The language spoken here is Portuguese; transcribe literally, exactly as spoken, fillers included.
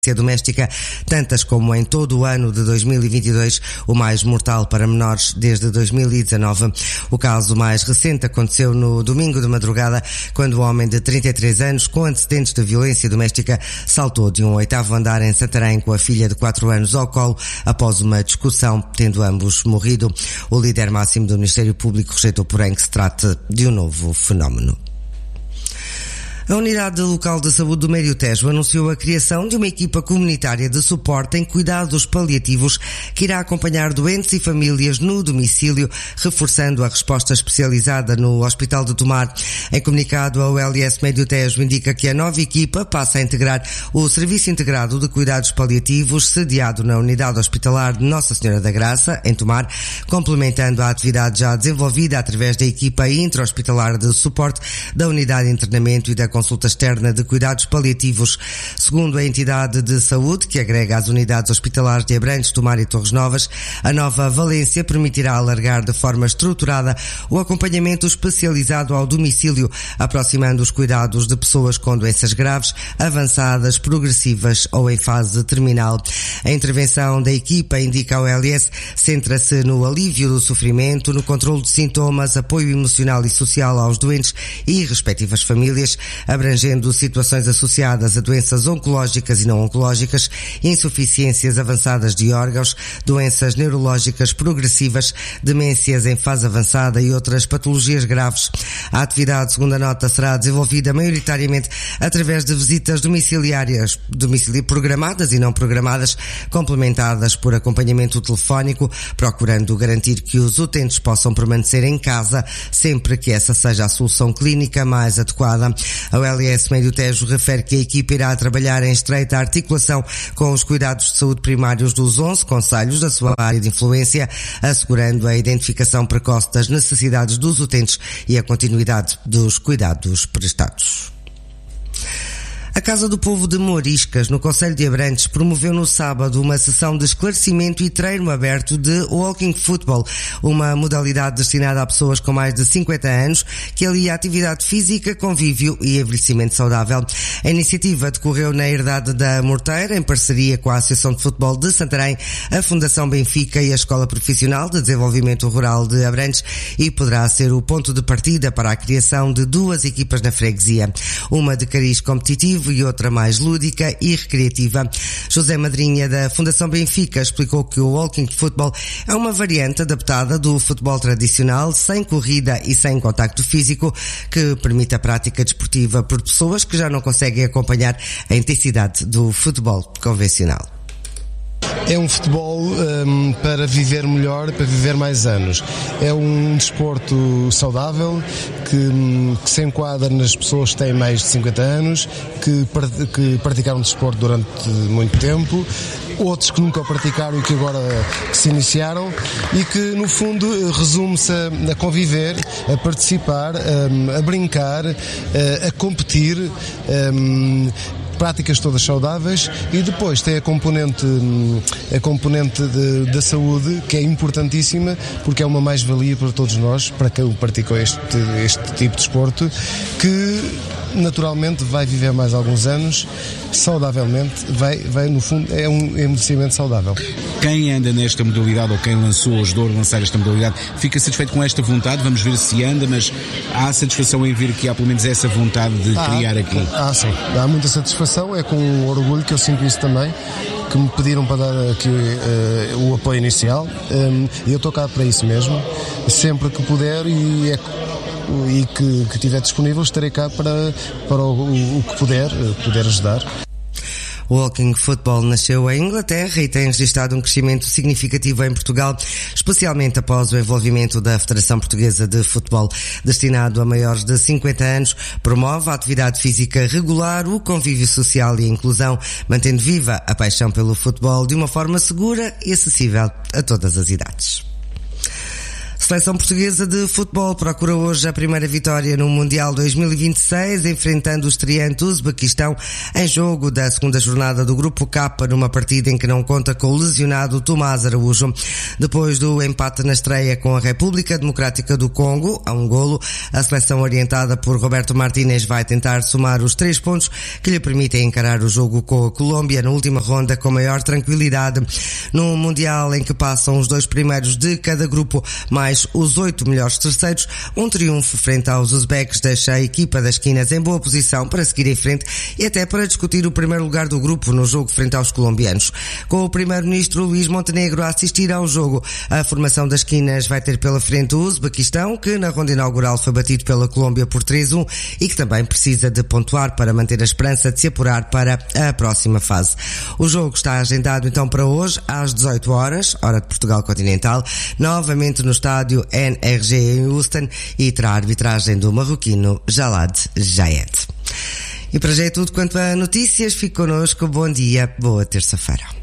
doméstica, tantas como em todo o ano de dois mil e vinte e dois, o mais mortal para menores desde dois mil e dezanove. O caso mais recente aconteceu no domingo de madrugada, quando um homem de trinta e três anos, com antecedentes de violência doméstica, saltou de um oitavo andar em Santarém com a filha de quatro anos ao colo após uma discussão, tendo ambos morrido. O líder máximo do Ministério Público rejeitou, porém, que se trate de um novo fenómeno. A Unidade Local de Saúde do Médio Tejo anunciou a criação de uma equipa comunitária de suporte em cuidados paliativos que irá acompanhar doentes e famílias no domicílio, reforçando a resposta especializada no Hospital de Tomar. Em comunicado, a O L S Médio Tejo indica que a nova equipa passa a integrar o Serviço Integrado de Cuidados Paliativos, sediado na Unidade Hospitalar de Nossa Senhora da Graça, em Tomar, complementando a atividade já desenvolvida através da equipa intra-hospitalar de suporte da Unidade de Internamento e da consulta externa de cuidados paliativos. Segundo a entidade de saúde, que agrega as unidades hospitalares de Abrantes, Tomar e Torres Novas, a nova Valência permitirá alargar de forma estruturada o acompanhamento especializado ao domicílio, aproximando os cuidados de pessoas com doenças graves, avançadas, progressivas ou em fase terminal. A intervenção da equipa, indica a O L S, centra-se no alívio do sofrimento, no controle de sintomas, apoio emocional e social aos doentes e respectivas famílias, abrangendo situações associadas a doenças oncológicas e não oncológicas, insuficiências avançadas de órgãos, doenças neurológicas progressivas, demências em fase avançada e outras patologias graves. A atividade, segundo a nota, será desenvolvida maioritariamente através de visitas domiciliárias, domicili- programadas e não programadas, complementadas por acompanhamento telefónico, procurando garantir que os utentes possam permanecer em casa sempre que essa seja a solução clínica mais adequada. A O L S Médio Tejo refere que a equipa irá trabalhar em estreita articulação com os cuidados de saúde primários dos onze concelhos da sua área de influência, assegurando a identificação precoce das necessidades dos utentes e a continuidade dos cuidados prestados. A Casa do Povo de Mouriscas, no concelho de Abrantes, promoveu no sábado uma sessão de esclarecimento e treino aberto de walking football, uma modalidade destinada a pessoas com mais de cinquenta anos que alia atividade física, convívio e envelhecimento saudável. A iniciativa decorreu na Herdade da Morteira, em parceria com a Associação de Futebol de Santarém, a Fundação Benfica e a Escola Profissional de Desenvolvimento Rural de Abrantes, e poderá ser o ponto de partida para a criação de duas equipas na freguesia, uma de cariz competitivo e outra mais lúdica e recreativa. José Madrinha, da Fundação Benfica, explicou que o walking football é uma variante adaptada do futebol tradicional, sem corrida e sem contacto físico, que permite a prática desportiva por pessoas que já não conseguem acompanhar a intensidade do futebol convencional. É um futebol um, para viver melhor, para viver mais anos. É um desporto saudável que, um, que se enquadra nas pessoas que têm mais de cinquenta anos, que, que praticaram desporto durante muito tempo, outros que nunca o praticaram e que agora se iniciaram, e que no fundo resume-se a, a conviver, a participar, um, a brincar, a, a competir, um, práticas todas saudáveis, e depois tem a componente, a componente de, da saúde, que é importantíssima, porque é uma mais-valia para todos nós, para quem praticou este, este tipo de desporto, que naturalmente vai viver mais alguns anos, saudavelmente, vai, vai no fundo, é um envelhecimento saudável. Quem anda nesta modalidade, ou quem lançou, ajudou a lançar esta modalidade, fica satisfeito com esta vontade? Vamos ver se anda, mas há satisfação em ver que há pelo menos essa vontade de ah, criar aqui? Ah, sim, há muita satisfação, é com orgulho que eu sinto isso também, que me pediram para dar aqui uh, o apoio inicial, um, e eu estou cá para isso mesmo, sempre que puder, e é e que, que estiver disponível, estarei cá para, para o, o que puder, puder ajudar. O walking football nasceu em Inglaterra e tem registrado um crescimento significativo em Portugal, especialmente após o envolvimento da Federação Portuguesa de Futebol. Destinado a maiores de cinquenta anos, promove a atividade física regular, o convívio social e a inclusão, mantendo viva a paixão pelo futebol de uma forma segura e acessível a todas as idades. seleção portuguesa de futebol procura hoje a primeira vitória no Mundial dois mil e vinte e seis, enfrentando o estreante Uzbequistão em jogo da segunda jornada do Grupo K, numa partida em que não conta com o lesionado Tomás Araújo. Depois do empate na estreia com a República Democrática do Congo, a um golo, a seleção orientada por Roberto Martínez vai tentar somar os três pontos que lhe permitem encarar o jogo com a Colômbia na última ronda com maior tranquilidade. No Mundial em que passam os dois primeiros de cada grupo, mais os oito melhores terceiros, um triunfo frente aos uzbeques deixa a equipa das esquinas em boa posição para seguir em frente e até para discutir o primeiro lugar do grupo no jogo frente aos colombianos. Com o primeiro-ministro Luís Montenegro a assistir ao jogo, a formação das esquinas vai ter pela frente o Uzbequistão, que na ronda inaugural foi batido pela Colômbia por três a um e que também precisa de pontuar para manter a esperança de se apurar para a próxima fase. O jogo está agendado então para hoje às dezoito horas, hora de Portugal continental, novamente no estádio N R G em Houston, e terá a arbitragem do marroquino Jalad Jayed. E para já é tudo quanto a notícias. Fique connosco. Bom dia, boa terça-feira.